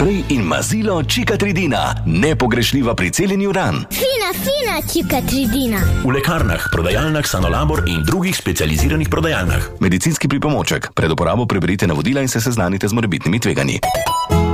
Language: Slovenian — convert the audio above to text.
sprej in mazilo Cicatricina. Nepogrešljiva pri celjenju ran. Fina Cicatricina. V lekarnah, prodajalnah Sanolabor in drugih specializiranih prodajalnah. Medicinski pripomoček. Pred uporabo preberite navodila in se seznanite z morebitnimi tveganji.